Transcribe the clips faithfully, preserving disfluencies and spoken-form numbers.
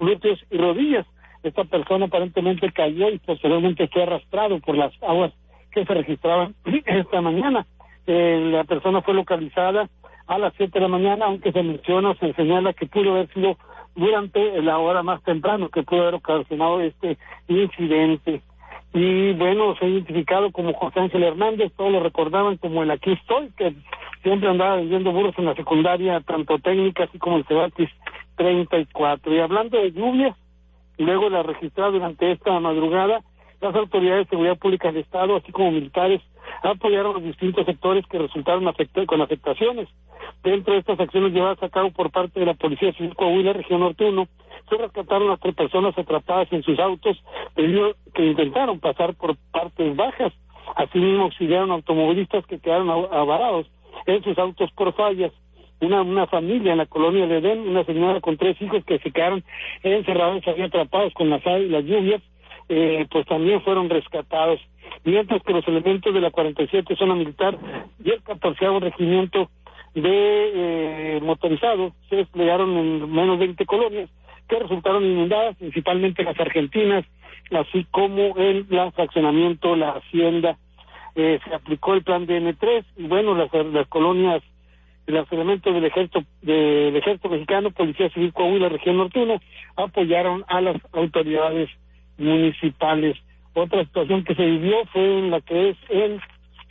glúteos y rodillas. Esta persona aparentemente cayó y posteriormente fue arrastrado por las aguas que se registraban esta mañana. Eh, la persona fue localizada a las siete de la mañana, aunque se menciona, se señala que pudo haber sido durante la hora más temprano que pudo haber ocasionado este incidente. Y bueno, se ha identificado como José Ángel Hernández, todos lo recordaban como el Aquí Estoy, que siempre andaba vendiendo burros en la secundaria, tanto técnica así como el Cebatis treinta y cuatro. Y hablando de lluvias, luego la registrada durante esta madrugada, las autoridades de seguridad pública del Estado, así como militares, apoyaron los distintos sectores que resultaron afectados con afectaciones. Dentro de estas acciones llevadas a cabo por parte de la Policía Civil Coahuila, Región Norte uno, se rescataron a tres personas atrapadas en sus autos debido que intentaron pasar por partes bajas. Asimismo, auxiliaron a automovilistas que quedaron avarados en sus autos por fallas. Una, una familia en la colonia de Edén, una señora con tres hijos que se quedaron encerrados, se habían atrapados con las, las lluvias, eh, pues también fueron rescatados. Mientras que los elementos de la cuarenta y siete Zona Militar y el catorceavo Regimiento de eh, motorizado se desplegaron en menos veinte colonias que resultaron inundadas, principalmente las argentinas, así como el la fraccionamiento, la hacienda. Eh, se aplicó el plan D N tres y bueno, las, las colonias, los elementos del ejército del ejército mexicano, Policía Civil Coahuila, Región Norte uno, apoyaron a las autoridades municipales. Otra situación que se vivió fue en la que es en,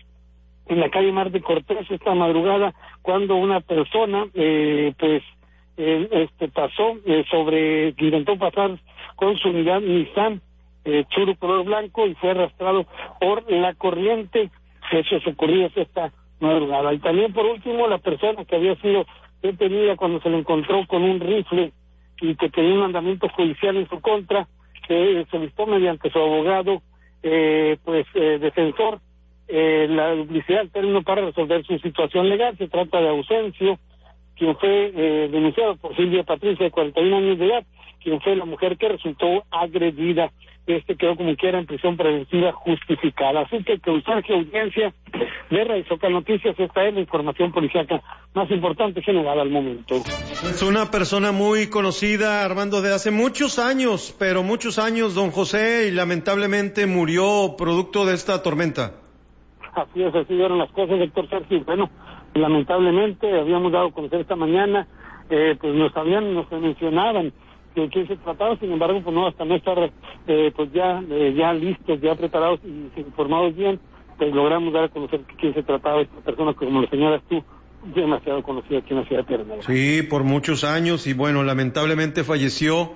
en la calle Mar de Cortés esta madrugada, cuando una persona eh, pues eh, este pasó eh, sobre, intentó pasar con su unidad Nissan eh, Churu color blanco y fue arrastrado por la corriente. Hechos ocurridos esta madrugada. Y también por último, la persona que había sido detenida cuando se le encontró con un rifle y que tenía un mandamiento judicial en su contra, que solicitó mediante su abogado, eh, pues, eh, defensor, eh, la duplicidad del término para resolver su situación legal. Se trata de Ausencio, quien fue eh, denunciado por Silvia Patricia, de cuarenta y un años de edad, quien fue la mujer que resultó agredida. Este quedó como quiera en prisión preventiva justificada. Así que que usted, que audiencia de Radio Zócalo Noticias, esta es la información policíaca más importante generada al momento. Es una persona muy conocida, Armando, de hace muchos años, pero muchos años, don José, y lamentablemente murió producto de esta tormenta. Así es, así eran las cosas, doctor Sergio. Bueno, lamentablemente habíamos dado a conocer esta mañana, eh, pues nos habían, nos mencionaban de quién se trataba, sin embargo, pues no, hasta no estar eh, pues ya eh, ya listos, ya preparados y informados bien, pues logramos dar a conocer quién se trataba de esta persona, que como lo señalas tú, demasiado conocida aquí en la ciudad de Ternera. Sí, por muchos años, y bueno, lamentablemente falleció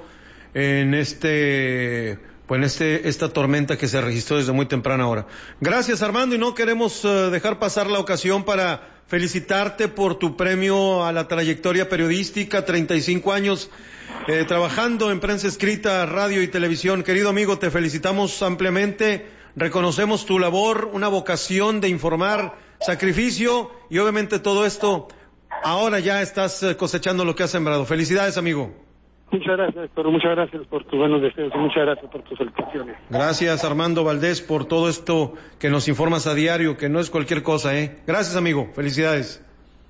en este, pues en este, esta tormenta que se registró desde muy temprana hora. Gracias, Armando, y no queremos uh, dejar pasar la ocasión para felicitarte por tu premio a la trayectoria periodística, treinta y cinco años eh, trabajando en prensa escrita, radio y televisión. Querido amigo, te felicitamos ampliamente, reconocemos tu labor, una vocación de informar, sacrificio, y obviamente todo esto, ahora ya estás cosechando lo que has sembrado. Felicidades, amigo. Muchas gracias, pero muchas gracias por tus buenos deseos y muchas gracias por tus felicitaciones. Gracias, Armando Valdés, por todo esto que nos informas a diario, que no es cualquier cosa, ¿eh? Gracias, amigo. Felicidades.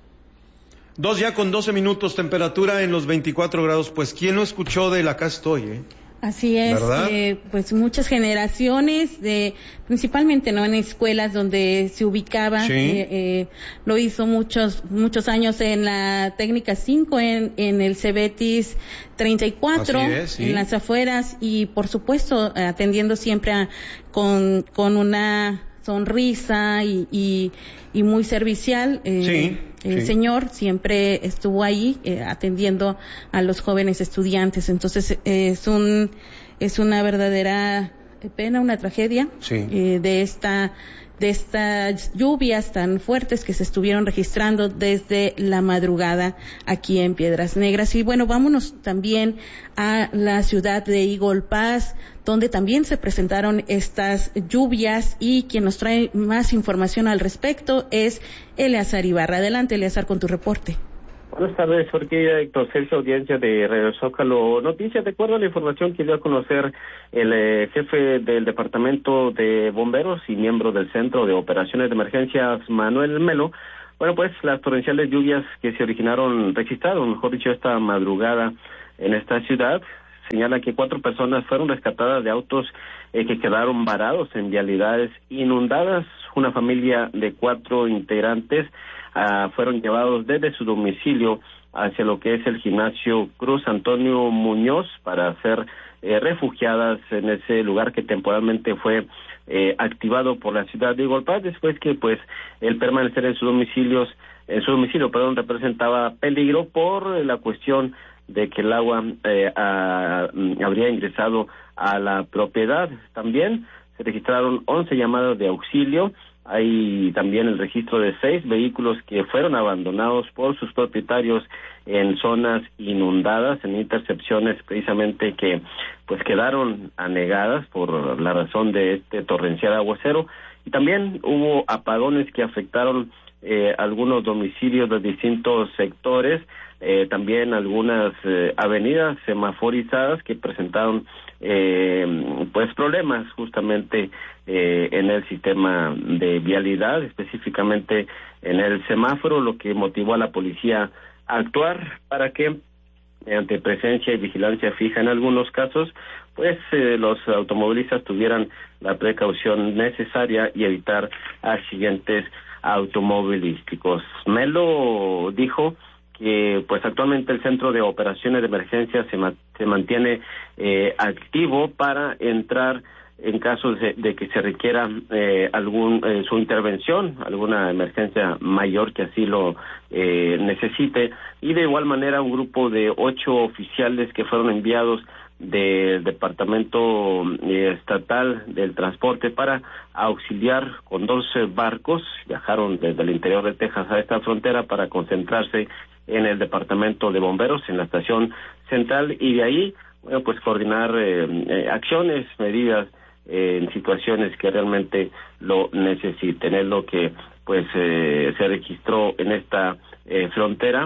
Dos ya con doce minutos, temperatura en los veinticuatro grados. Pues, ¿quién no escuchó de la Acá Estoy, eh? Así es, eh, pues muchas generaciones, de, principalmente no en escuelas donde se ubicaba, sí. eh, eh, lo hizo muchos muchos años en la técnica cinco, en, en el Cebetis treinta y cuatro, es, sí. En las afueras, y por supuesto atendiendo siempre a, con, con una sonrisa y, y, y muy servicial. Eh, sí. El sí. señor siempre estuvo ahí eh, atendiendo a los jóvenes estudiantes. Entonces eh, es un es una verdadera pena, una tragedia sí. eh, de esta de estas lluvias tan fuertes que se estuvieron registrando desde la madrugada aquí en Piedras Negras. Y bueno, vámonos también a la ciudad de Eagle Pass, donde también se presentaron estas lluvias, y quien nos trae más información al respecto es Eleazar Ibarra. Adelante, Eleazar, con tu reporte. Buenas tardes, Orquídea, Héctor Celso, audiencia de Radio Zócalo Noticias. De acuerdo a la información que dio a conocer el eh, jefe del Departamento de Bomberos y miembro del Centro de Operaciones de Emergencias, Manuel Melo, bueno, pues las torrenciales lluvias que se originaron, registraron, mejor dicho, esta madrugada en esta ciudad, señala que cuatro personas fueron rescatadas de autos eh, que quedaron varados en vialidades inundadas. Una familia de cuatro integrantes uh, fueron llevados desde su domicilio hacia lo que es el gimnasio Cruz Antonio Muñoz para ser eh, refugiadas en ese lugar que temporalmente fue eh, activado por la ciudad de Igualpás, después que pues el permanecer en sus domicilios, en su domicilio, perdón, representaba peligro por la cuestión de que el agua eh, a, habría ingresado a la propiedad. También se registraron once llamadas de auxilio. Hay también el registro de seis vehículos que fueron abandonados por sus propietarios en zonas inundadas, en intercepciones precisamente que pues quedaron anegadas por la razón de este torrencial aguacero. Y también hubo apagones que afectaron eh, algunos domicilios de distintos sectores, eh, también algunas eh, avenidas semaforizadas que presentaron eh, pues problemas justamente eh, en el sistema de vialidad, específicamente en el semáforo, lo que motivó a la policía a actuar para que mediante presencia y vigilancia fija en algunos casos, pues eh, los automovilistas tuvieran la precaución necesaria y evitar accidentes automovilísticos. Melo dijo que pues actualmente el Centro de Operaciones de Emergencia se, ma- se mantiene eh, activo para entrar en casos de, de que se requiera eh, algún eh, su intervención, alguna emergencia mayor que así lo eh, necesite, y de igual manera un grupo de ocho oficiales que fueron enviados del Departamento eh, Estatal del Transporte para auxiliar con doce barcos, viajaron desde el interior de Texas a esta frontera para concentrarse en el Departamento de Bomberos, en la estación central, y de ahí, bueno, pues coordinar eh, eh, acciones, medidas eh, en situaciones que realmente lo necesiten. Es lo que pues eh, se registró en esta eh, frontera,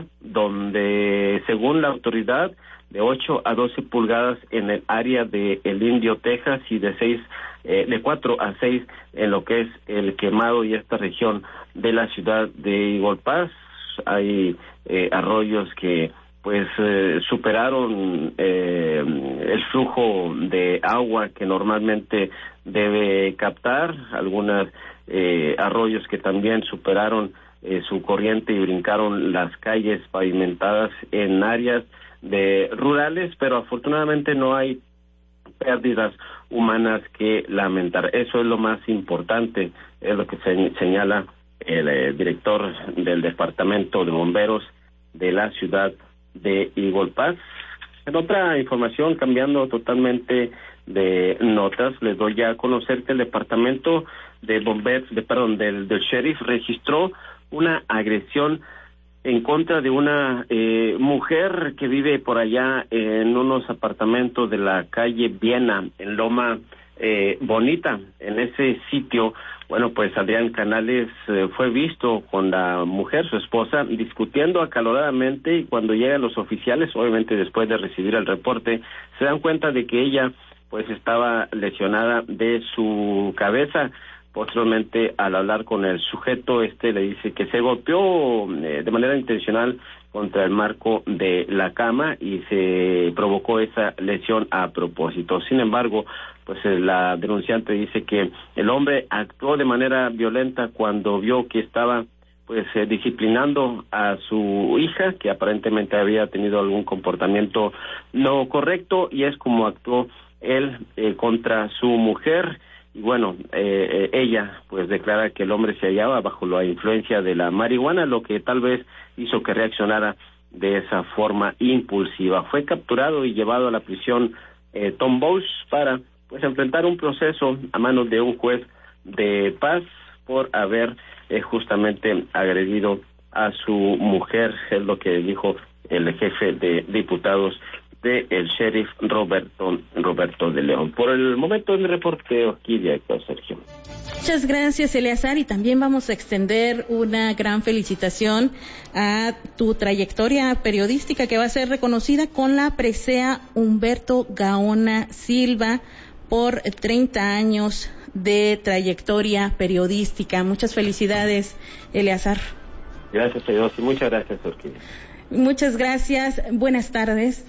donde según la autoridad, de ocho a doce pulgadas en el área de El Indio, Texas, y de seis, eh, de cuatro a seis en lo que es el Quemado y esta región de la ciudad de Igualpás. Hay eh, arroyos que pues eh, superaron eh, el flujo de agua que normalmente debe captar, algunos eh, arroyos que también superaron eh, su corriente y brincaron las calles pavimentadas en áreas de rurales, pero afortunadamente no hay pérdidas humanas que lamentar. Eso es lo más importante, es lo que se, señala el eh, director del Departamento de Bomberos de la ciudad de Igualpás. En otra información, cambiando totalmente de notas, les doy a conocer que el Departamento de Bomberos, de, perdón, del, del Sheriff registró una agresión en contra de una eh, mujer que vive por allá en unos apartamentos de la calle Viena, en Loma eh, Bonita. En ese sitio, bueno, pues Adrián Canales eh, fue visto con la mujer, su esposa, discutiendo acaloradamente, y cuando llegan los oficiales, obviamente después de recibir el reporte, se dan cuenta de que ella pues estaba lesionada de su cabeza. Posteriormente, al hablar con el sujeto, este le dice que se golpeó eh, de manera intencional contra el marco de la cama y se provocó esa lesión a propósito. Sin embargo, pues eh, la denunciante dice que el hombre actuó de manera violenta cuando vio que estaba pues eh, disciplinando a su hija, que aparentemente había tenido algún comportamiento no correcto, y es como actuó él eh, contra su mujer. Y bueno, eh, eh, ella pues declara que el hombre se hallaba bajo la influencia de la marihuana, lo que tal vez hizo que reaccionara de esa forma impulsiva. Fue capturado y llevado a la prisión eh, Tom Bowles para pues enfrentar un proceso a manos de un juez de paz por haber eh, justamente agredido a su mujer, es lo que dijo el jefe de diputados de el sheriff Roberto Roberto de León. Por el momento el reporteo aquí de acá, Sergio. Muchas gracias, Eleazar, y también vamos a extender una gran felicitación a tu trayectoria periodística, que va a ser reconocida con la presea Humberto Gaona Silva por treinta años de trayectoria periodística. Muchas felicidades, Eleazar. Gracias a Dios y muchas gracias, Orquídea. Muchas gracias, buenas tardes.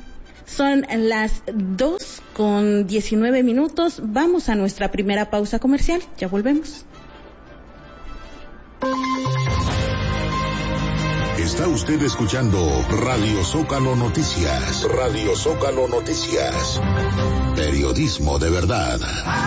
Son las dos con diecinueve minutos. Vamos a nuestra primera pausa comercial. Ya volvemos. Está usted escuchando Radio Zócalo Noticias. Radio Zócalo Noticias. Periodismo de verdad.